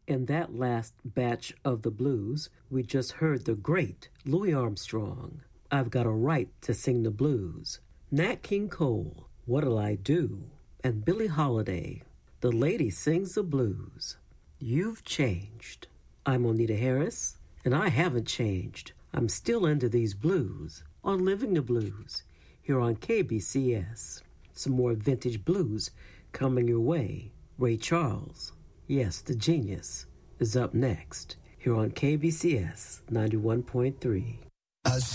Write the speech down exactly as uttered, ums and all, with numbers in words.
In that last batch of the blues, we just heard the great Louis Armstrong, I've Got a Right to Sing the Blues. Nat King Cole, What'll I Do? And Billie Holiday, The Lady Sings the Blues. You've changed. I'm Onita Harris, and I haven't changed. I'm still into these blues on Living the Blues here on K B C S. Some more vintage blues coming your way. Ray Charles, yes, the genius, is up next here on K B C S ninety-one point three. I